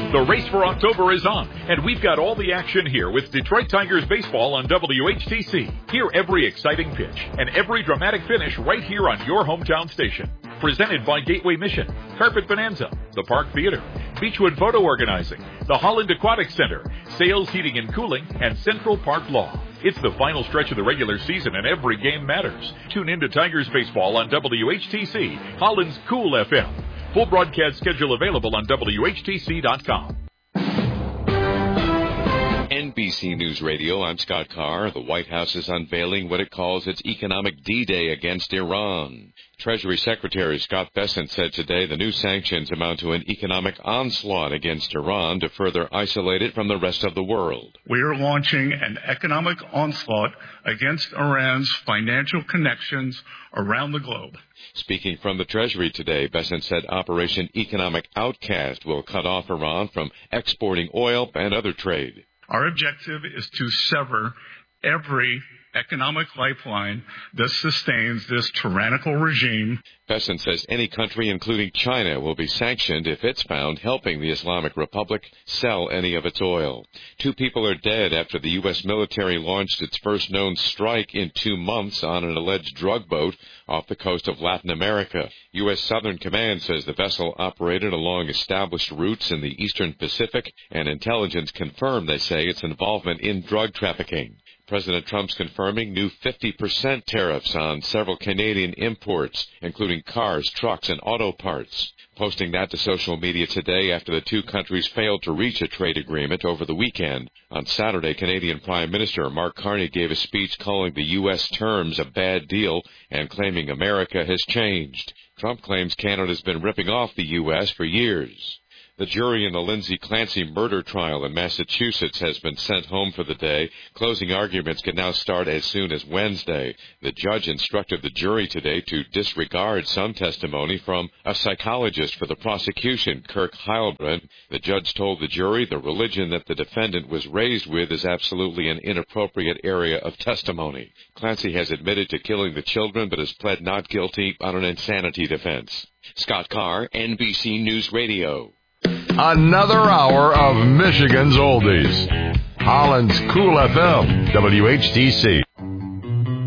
The race for October is on, and we've got all the action here with Detroit Tigers baseball on WHTC. Hear every exciting pitch and every dramatic finish right here on your hometown station. Presented by Gateway Mission, Carpet Bonanza, the Park Theater, Beechwood Photo Organizing, the Holland Aquatic Center, Sales Heating and Cooling, and Central Park Law. It's the final stretch of the regular season and every game matters. Tune in to Tigers baseball on WHTC, Holland's Cool FM. Full broadcast schedule available on WHTC.com. NBC News Radio, I'm Scott Carr. The White House is unveiling what it calls its economic D-Day against Iran. Treasury Secretary Scott Bessent said today the new sanctions amount to an economic onslaught against Iran to further isolate it from the rest of the world. We are launching an economic onslaught against Iran's financial connections around the globe. Speaking from the Treasury today, Bessent said Operation Economic Outcast will cut off Iran from exporting oil and other trade. Our objective is to sever every economic lifeline that sustains this tyrannical regime. Bessent says any country, including China, will be sanctioned if it's found helping the Islamic Republic sell any of its oil. 2 people are dead after the U.S. military launched its first known strike in 2 months on an alleged drug boat off the coast of Latin America. U.S. Southern Command says the vessel operated along established routes in the Eastern Pacific, and intelligence confirmed, they say, its involvement in drug trafficking. President Trump's confirming new 50% tariffs on several Canadian imports, including cars, trucks, and auto parts. Posting that to social media today after the 2 countries failed to reach a trade agreement over the weekend. On Saturday, Canadian Prime Minister Mark Carney gave a speech calling the U.S. terms a bad deal and claiming America has changed. Trump claims Canada's been ripping off the U.S. for years. The jury in the Lindsay Clancy murder trial in Massachusetts has been sent home for the day. Closing arguments can now start as soon as Wednesday. The judge instructed the jury today to disregard some testimony from a psychologist for the prosecution, Kirk Heilbrunn. The judge told the jury the religion that the defendant was raised with is absolutely an inappropriate area of testimony. Clancy has admitted to killing the children but has pled not guilty on an insanity defense. Scott Carr, NBC News Radio. Another hour of Michigan's Oldies. Holland's Cool FM, WHTC.